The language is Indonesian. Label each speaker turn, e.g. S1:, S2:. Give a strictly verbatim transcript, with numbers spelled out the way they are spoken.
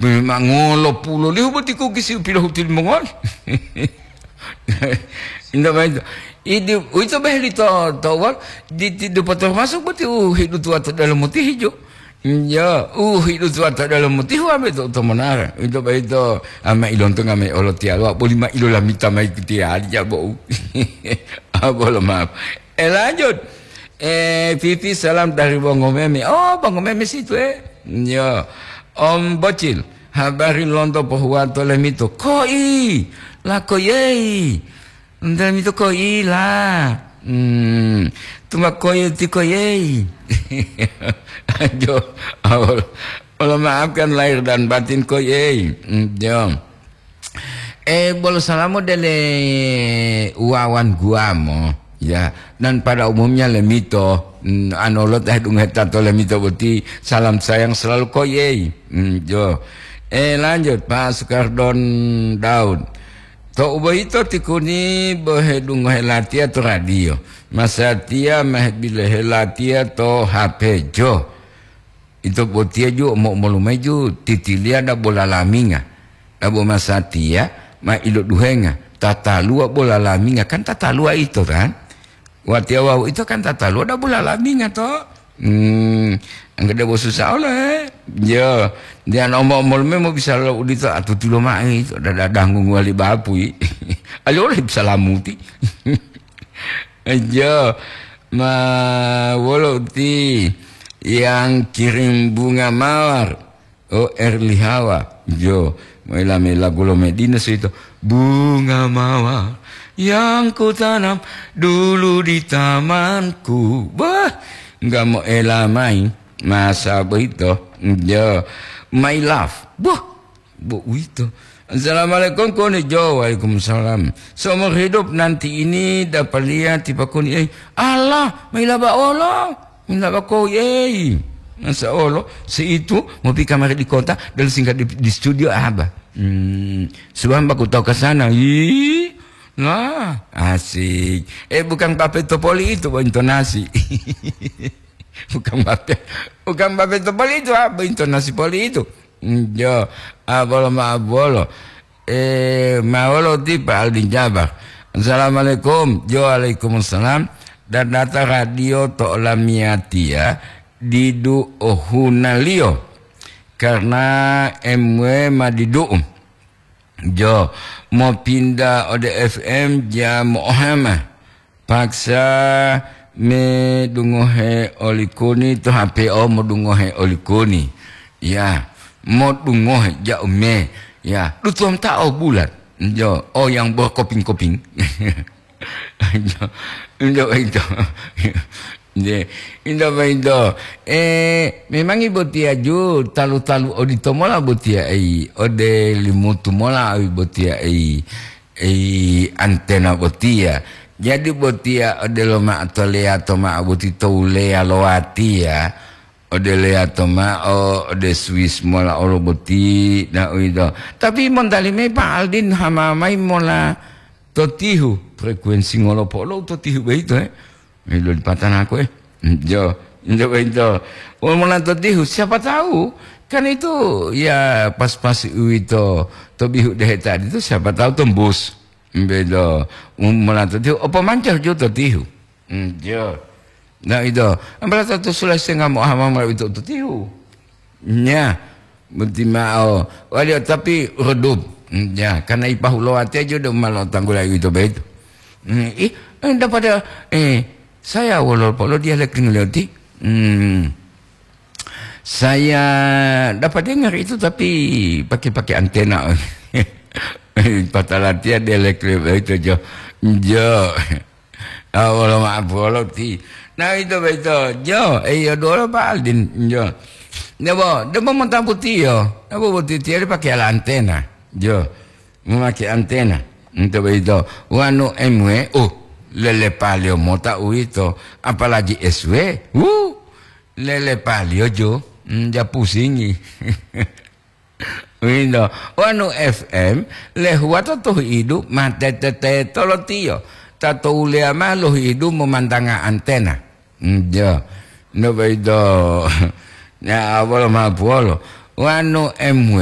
S1: memang ngolo pulo lihu berarti ko kisi pilah hutil mongol. Indah baik. Itu itu bahli to tawal di di dapat termasuk berarti uh hidup tua dalam mutih hijau. Ya, uh hidup tua dalam mutih wa beto to menara. Itu baik to ama ilontong ama olotia wa boleh ma ilo la mita mai kitia aja bau. Boleh maaf. Eh lanjut. Eh Fifi salam dari Bang Omeme. Oh Bang Omeme situ eh. Ya. Om Bocil, habari londo pohwato le mito koi la koyei. Ndel mito koi la. Hmm, tuma koi ti koyei. Ajo, awal. Allah maafkan lahir dan batin koyei. Jom. Eh bolo salamu dele uawan guamo. Ya, dan pada umumnya lemito anolot eh dungeta to lemito berarti salam sayang selalu koyei. Hmm, jo. Eh lanjut Pak Sukardon Daud. To ubaito tikuni bohe dungo helatia to radio. Masatia meh bile helatia to H P jo. Itu botia ju mo molumeju titilia da bola laminga. Da bo masatia ma ilo duhenga. Tata lua bola laminga kan tata lua itu kan. Watia wau itu kan tata lu ada bola laminga toh. Hmm, enggak ada bos susah oleh. Ya, dia nomor-nomor mau bisa lo di tu atau tu lo mai itu ada dangung wali bapui. Ayo oleh bisa lamuti. Ya, ma walau ti yang kirim bunga mawar. Oh, Erli Hawa. Jo, mela mela gulo Medina itu bunga mawar yang ku tanam dulu di tamanku. Bah, nggak mau elamai masa begitu. Jo, my love. Bah, bu itu. Assalamualaikum koni jo, waalaikumsalam. Seumur hidup nanti ini dapat lihat tipe koni. Eh, Allah, my love Allah, my love kau ye. Masa Allah, si itu mau pergi kamar di kota dan singkat di, di studio apa? Hmm, sebab aku tahu ke sana. Ih. Nah, asik. Eh bukan Bape Topoli itu intonasi. Bukan Bape, bukan Bape Topoli itu apa intonasi poli itu? Jo, abolo ma abolo. Eh, mawolo tipe Aldin Jabar. Assalamualaikum. Jo, waalaikumsalam. Dan data radio to lamiatia didu ohunalio karena M W madidu. Jo, mau pindah O D F M jam Muhammad paksa me dungohe olikuni to H P O mau dungohe olikuni ya mau dungohe jauh me ya lu tuh tahu bulan jo oh yang berkoping-koping jo jo itu je indo indo eh memang ibu tia ju talu-talu odito mola botia ai ode limutu mola ai botia ai ai antena botia jadi botia ode loma atau lea atau ma botito lea loatia ode lea atau ma ode Swiss mola olo boti na ido tapi mondali me pa Aldin hama mai mola totihu frekuensi ngolo polo totihu begitu eh Milo di patan aku eh, jo, jo itu, mau menonton dihu siapa tahu kan itu ya pas-pas itu, tobihu deh tadi itu siapa tahu tembus, beda, mau menonton dihu, apa mancar jo totihu, jo, nah itu, ambil satu selesai nggak mau hama mau itu totihu, nya, berarti mau, waduh tapi redup, ya, karena ipah ulawati aja udah malah tanggul lagi itu begitu, ih, dapat eh saya walau-walau dia lagi ngelewati, hmm, saya dapat dengar itu tapi pakai-pakai antena. Patah latihan dia lagi itu jo, jo. Walau maaf walau ti. Nah itu itu jo, eh ya dua Pak Aldin jo. Dia bawa, dia mau mentang putih yo, dia bawa putih dia pakai antena jo, memakai antena. Itu itu, wanu M W, oh. Lele palio mota uito apalagi S W uh lele palio jo ya pusingi Windo wanu F M le huato to hidup mate tete tolotio tato ulea malo hidup memandanga antena jo no bedo ya awal ma puolo wanu M W